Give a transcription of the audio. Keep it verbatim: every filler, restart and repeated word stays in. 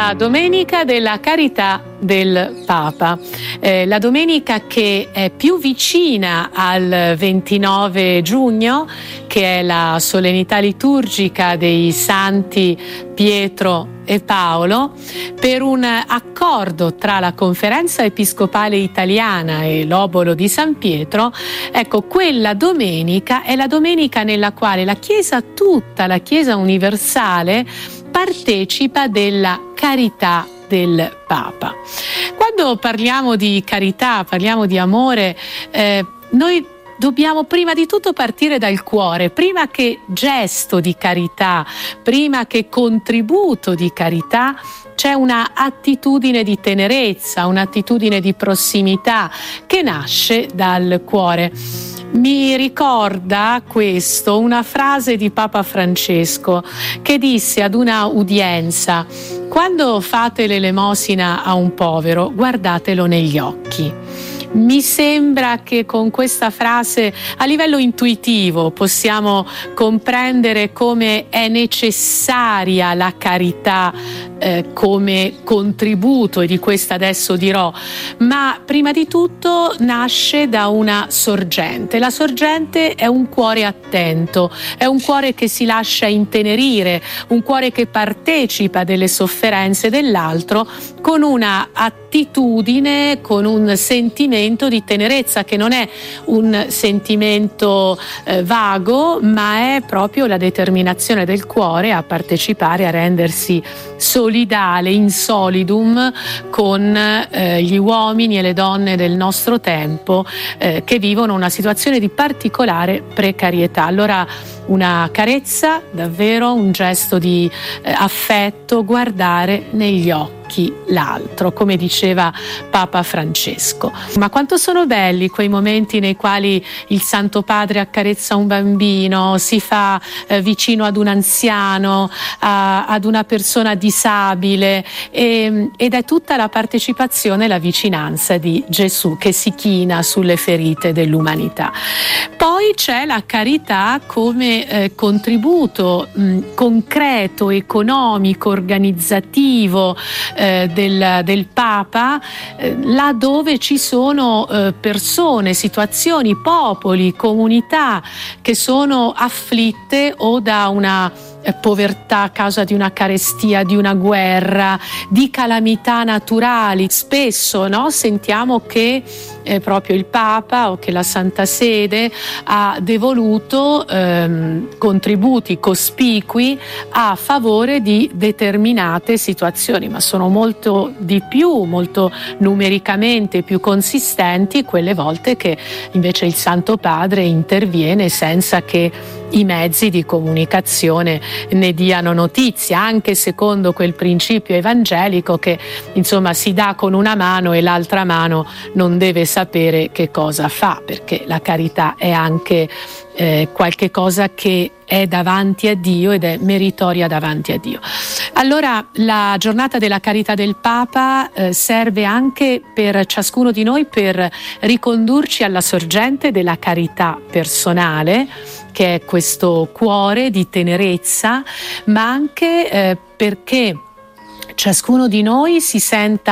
la domenica della carità del Papa, eh, la domenica che è più vicina al ventinove giugno, che è la solennità liturgica dei santi Pietro e Paolo, per un accordo tra la Conferenza Episcopale Italiana e l'Obolo di San Pietro. Ecco, quella domenica è la domenica nella quale la Chiesa tutta, la Chiesa universale, partecipa della carità del Papa. Quando parliamo di carità, parliamo di amore, eh, noi dobbiamo prima di tutto partire dal cuore, prima che gesto di carità, prima che contributo di carità, c'è una attitudine di tenerezza, un'attitudine di prossimità che nasce dal cuore. Mi ricorda questo una frase di Papa Francesco che disse ad una udienza: quando fate l'elemosina a un povero, guardatelo negli occhi. Mi sembra che con questa frase a livello intuitivo possiamo comprendere come è necessaria la carità eh, come contributo, e di questa adesso dirò, ma prima di tutto nasce da una sorgente. La sorgente è un cuore attento, è un cuore che si lascia intenerire, un cuore che partecipa delle sofferenze dell'altro con una attitudine, con un sentimento di tenerezza che non è un sentimento eh, vago, ma è proprio la determinazione del cuore a partecipare, a rendersi solidale, in solidum con eh, gli uomini e le donne del nostro tempo eh, che vivono una situazione di particolare precarietà. Allora una carezza, davvero un gesto di eh, affetto, guardare negli occhi l'altro, come diceva Papa Francesco. Ma quanto sono belli quei momenti nei quali il Santo Padre accarezza un bambino, si fa eh, vicino ad un anziano, a, ad una persona disabile, e, ed è tutta la partecipazione e la vicinanza di Gesù che si china sulle ferite dell'umanità. Poi c'è la carità come eh, contributo mh, concreto, economico, organizzativo eh, del, del Papa, eh, là dove ci sono eh, persone, situazioni, popoli, comunità che sono afflitte o da una povertà a causa di una carestia, di una guerra, di calamità naturali. Spesso no, sentiamo che eh, proprio il Papa o che la Santa Sede ha devoluto ehm, contributi cospicui a favore di determinate situazioni, ma sono molto di più, molto numericamente più consistenti quelle volte che invece il Santo Padre interviene senza che i mezzi di comunicazione ne diano notizia, anche secondo quel principio evangelico che insomma si dà con una mano e l'altra mano non deve sapere che cosa fa, perché la carità è anche eh, qualche cosa che è davanti a Dio ed è meritoria davanti a Dio. Allora la giornata della carità del Papa eh, serve anche per ciascuno di noi per ricondurci alla sorgente della carità personale, che è questo cuore di tenerezza, ma anche eh, perché ciascuno di noi si senta